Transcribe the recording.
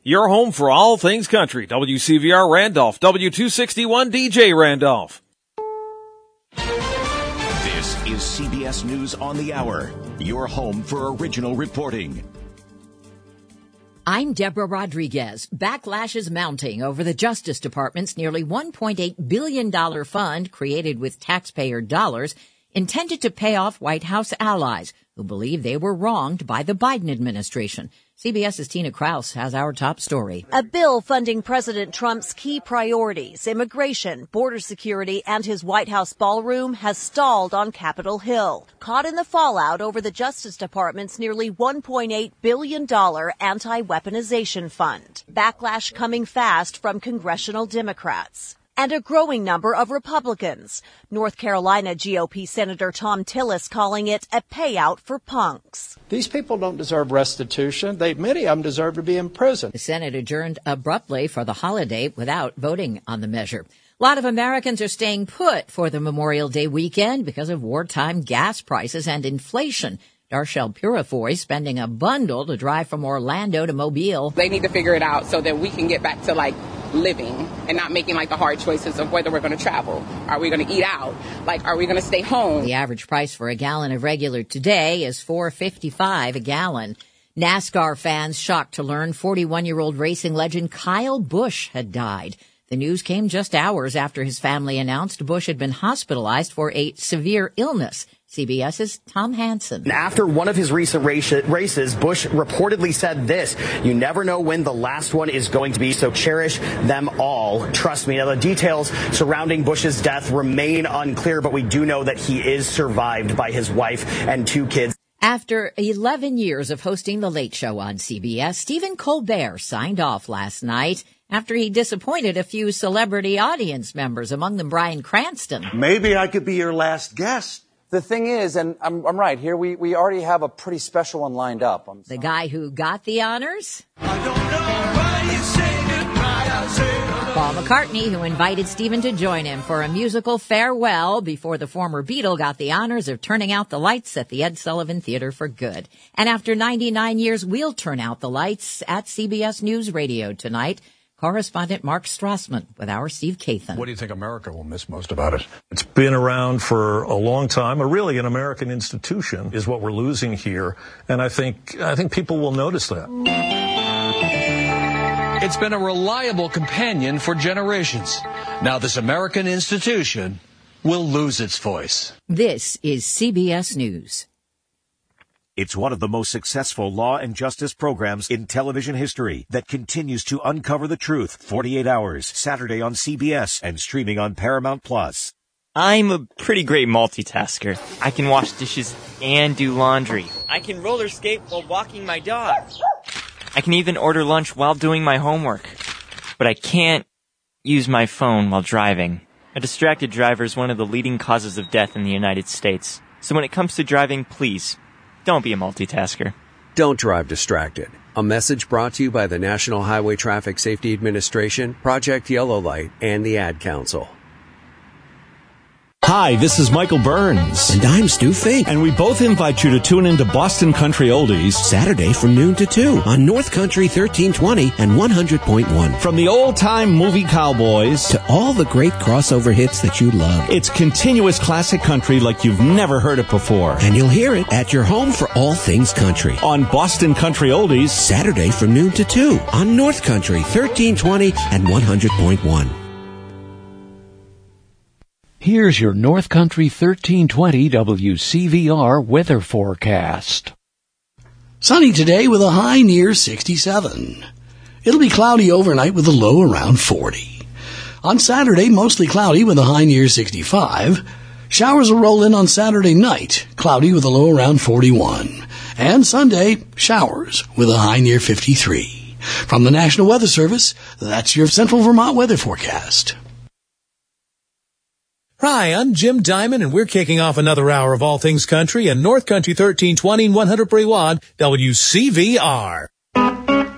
Your home for all things country. WCVR Randolph, W261 DJ Randolph. This is CBS News on the Hour, your home for original reporting. I'm Deborah Rodriguez. Backlash is mounting over the Justice Department's nearly $1.8 billion fund created with taxpayer dollars intended to pay off White House allies who believe they were wronged by the Biden administration. CBS's Tina Kraus has our top story. A bill funding President Trump's key priorities, immigration, border security, and his White House ballroom has stalled on Capitol Hill, caught in the fallout over the Justice Department's nearly $1.8 billion anti-weaponization fund. Backlash coming fast from congressional Democrats. And a growing number of Republicans. North Carolina GOP Senator Thom Tillis calling it a payout for punks. These people don't deserve restitution. Many of them deserve to be in prison. The Senate adjourned abruptly for the holiday without voting on the measure. A lot of Americans are staying put for the Memorial Day weekend because of wartime gas prices and inflation. Darshell Purifoy spending a bundle to drive from Orlando to Mobile. They need to figure it out so that we can get back to living and not making the hard choices of whether we're going to travel. Are we going to eat out? Are we going to stay home? The average price for a gallon of regular today is $4.55 a gallon. NASCAR fans shocked to learn 41-year-old racing legend Kyle Busch had died. The news came just hours after his family announced Busch had been hospitalized for a severe illness. CBS's Tom Hansen. After one of his recent races, Busch reportedly said this: "You never know when the last one is going to be, so cherish them all. Trust me." Now, the details surrounding Busch's death remain unclear, but we do know that he is survived by his wife and 2 kids. After 11 years of hosting The Late Show on CBS, Stephen Colbert signed off last night after he disappointed a few celebrity audience members, among them Bryan Cranston. Maybe I could be your last guest. The thing is, and I'm right here, we already have a pretty special one lined up. The guy who got the honors? I don't know why you say goodbye, I say Paul McCartney, who invited Stephen to join him for a musical farewell before the former Beatle got the honors of turning out the lights at the Ed Sullivan Theater for good. And after 99 years, we'll turn out the lights at CBS News Radio tonight. Correspondent Mark Strassman with our Steve Kathan. What do you think America will miss most about it? It's been around for a long time. Really, an American institution is what we're losing here. And I think people will notice that. It's been a reliable companion for generations. Now this American institution will lose its voice. This is CBS News. It's one of the most successful law and justice programs in television history that continues to uncover the truth. 48 Hours, Saturday on CBS and streaming on Paramount Plus. I'm a pretty great multitasker. I can wash dishes and do laundry. I can roller skate while walking my dog. I can even order lunch while doing my homework. But I can't use my phone while driving. A distracted driver is one of the leading causes of death in the United States. So when it comes to driving, please, don't be a multitasker. Don't drive distracted. A message brought to you by the National Highway Traffic Safety Administration, Project Yellow Light, and the Ad Council. Hi, this is Michael Burns. And I'm Stu Fink. And we both invite you to tune into Boston Country Oldies Saturday from noon to 2 on North Country 1320 and 100.1. From the old-time movie cowboys to all the great crossover hits that you love. It's continuous classic country like you've never heard it before. And you'll hear it at your home for all things country. On Boston Country Oldies Saturday from noon to 2 on North Country 1320 and 100.1. Here's your North Country 1320 WCVR weather forecast. Sunny today with a high near 67. It'll be cloudy overnight with a low around 40. On Saturday, mostly cloudy with a high near 65. Showers will roll in on Saturday night, cloudy with a low around 41. And Sunday, showers with a high near 53. From the National Weather Service, that's your Central Vermont weather forecast. Hi, I'm Jim Diamond, and we're kicking off another hour of All Things Country and North Country 1320 and 100 Brewan WCVR.